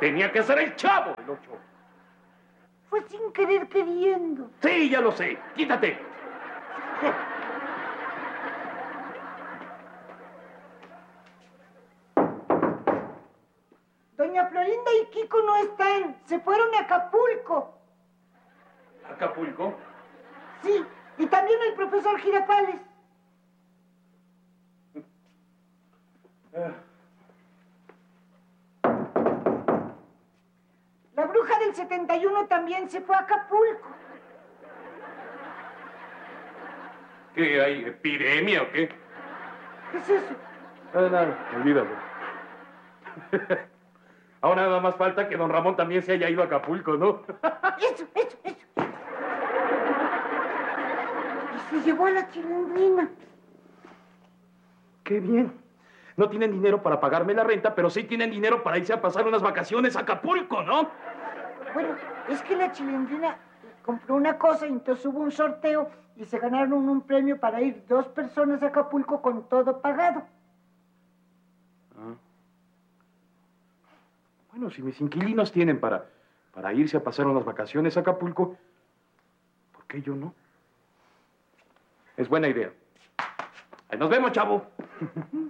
Tenía que ser el Chavo el 8. Fue sin querer queriendo. Sí, ya lo sé. Quítate. Doña Florinda y Kiko no están. Se fueron a Acapulco. ¿Acapulco? Sí, y también el profesor Girafales. La bruja del 71 también se fue a Acapulco. ¿Qué hay? ¿Epidemia o qué? ¿Qué es eso? Nada, olvídalo. Ahora nada más falta que don Ramón también se haya ido a Acapulco, ¿no? Eso. Y se llevó a la Chilindrina. ¡Qué bien! No tienen dinero para pagarme la renta, pero sí tienen dinero para irse a pasar unas vacaciones a Acapulco, ¿no? Bueno, es que la Chilindrina compró una cosa y entonces hubo un sorteo y se ganaron un premio para ir 2 personas a Acapulco con todo pagado. Ah. Bueno, si mis inquilinos tienen para irse a pasar unas vacaciones a Acapulco, ¿por qué yo no? Es buena idea. Ahí nos vemos, Chavo.